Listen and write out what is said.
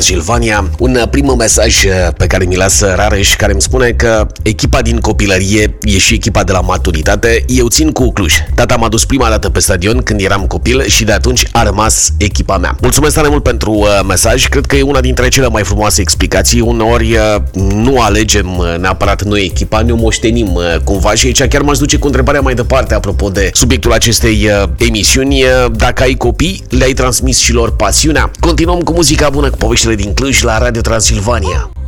Transilvania. Un prim mesaj pe care mi-l lasă Rareș, care îmi spune că echipa din copilărie e și echipa de la maturitate. Eu țin cu Cluj. Tata m-a dus prima dată pe stadion când eram copil și de atunci a rămas echipa mea. Mulțumesc tare mult pentru mesaj. Cred că e una dintre cele mai frumoase explicații. Uneori nu alegem neapărat noi echipa, ne-o moștenim cumva și aici chiar m-aș duce cu întrebarea mai departe apropo de subiectul acestei emisiuni. Dacă ai copii, le-ai transmis și lor pasiunea? Continuăm cu muzica bună, cu poveștile din Cluj la Radio Transilvania.